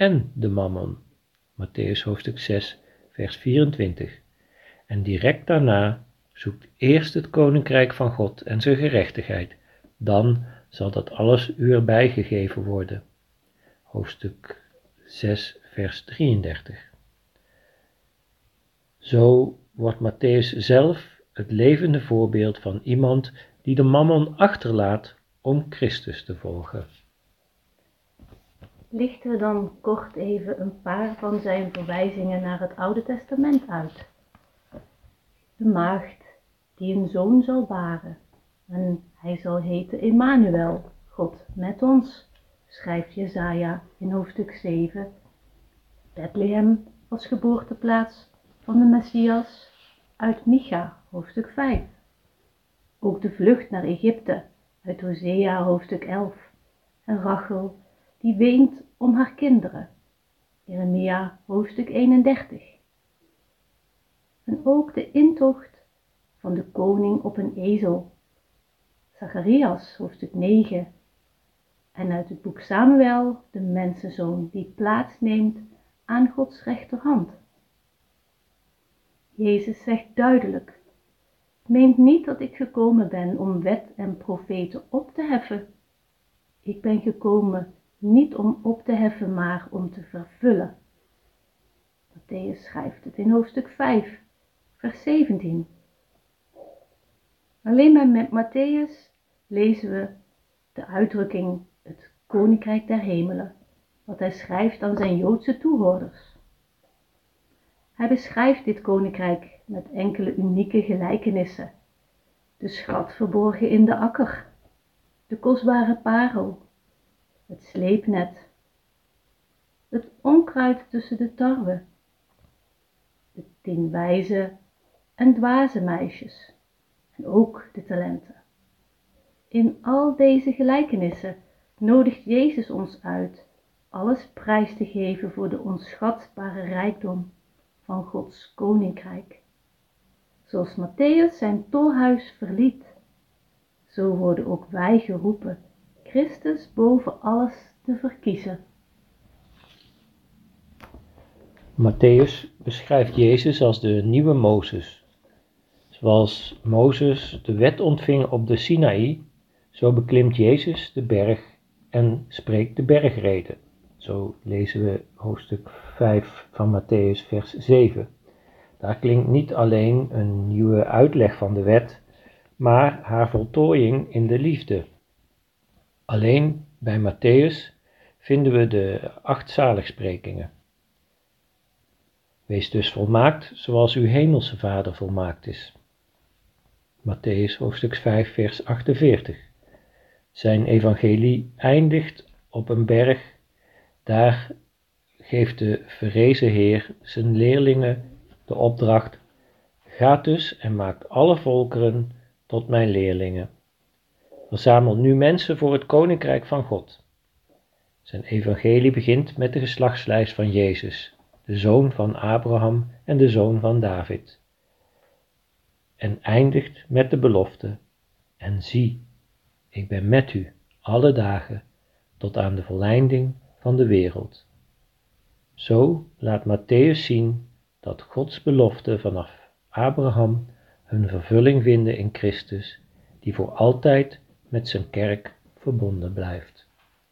en de mammon. Mattheüs hoofdstuk 6, vers 24. En direct daarna: zoekt eerst het koninkrijk van God en zijn gerechtigheid, dan zal dat alles u erbij gegeven worden. Hoofdstuk 6, vers 33. Zo wordt Mattheüs zelf het levende voorbeeld van iemand die de mammon achterlaat om Christus te volgen. Lichten we dan kort even een paar van zijn verwijzingen naar het Oude Testament uit. De maagd die een zoon zal baren, en hij zal heten Emmanuel, God met ons, schrijft Jesaja in hoofdstuk 7. Bethlehem als geboorteplaats van de Messias uit Micha, hoofdstuk 5. Ook de vlucht naar Egypte uit Hosea, hoofdstuk 11. En Rachel die weent om haar kinderen, Jeremia, hoofdstuk 31. En ook de intocht van de koning op een ezel, Zacharias, hoofdstuk 9. En uit het boek Samuel, de mensenzoon die plaatsneemt aan Gods rechterhand. Jezus zegt duidelijk: meent niet dat ik gekomen ben om wet en profeten op te heffen. Ik ben gekomen niet om op te heffen, maar om te vervullen. Mattheüs schrijft het in hoofdstuk 5, vers 17. Alleen met Mattheüs lezen we de uitdrukking het koninkrijk der hemelen, wat hij schrijft aan zijn Joodse toehoorders. Hij beschrijft dit koninkrijk met enkele unieke gelijkenissen. De schat verborgen in de akker, de kostbare parel, het sleepnet, het onkruid tussen de tarwe, de 10 wijze en dwaze meisjes en ook de talenten. In al deze gelijkenissen nodigt Jezus ons uit alles prijs te geven voor de onschatbare rijkdom van Gods koninkrijk. Zoals Mattheüs zijn tolhuis verliet, zo worden ook wij geroepen Christus boven alles te verkiezen. Mattheüs beschrijft Jezus als de nieuwe Mozes. Zoals Mozes de wet ontving op de Sinaï, zo beklimt Jezus de berg en spreekt de bergrede. Zo lezen we hoofdstuk 5 van Mattheüs vers 7. Daar klinkt niet alleen een nieuwe uitleg van de wet, maar haar voltooiing in de liefde. Alleen bij Mattheüs vinden we de 8 zaligsprekingen. Wees dus volmaakt zoals uw hemelse Vader volmaakt is. Mattheüs hoofdstuk 5 vers 48. Zijn evangelie eindigt op een berg. Daar geeft de verrezen Heer zijn leerlingen de opdracht: gaat dus en maakt alle volkeren tot mijn leerlingen. Verzamel nu mensen voor het koninkrijk van God. Zijn evangelie begint met de geslachtslijst van Jezus, de zoon van Abraham en de zoon van David. En eindigt met de belofte: en zie, ik ben met u alle dagen tot aan de voleinding van de wereld. Zo laat Mattheüs zien dat Gods beloften vanaf Abraham hun vervulling vinden in Christus, die voor altijd met zijn kerk verbonden blijft.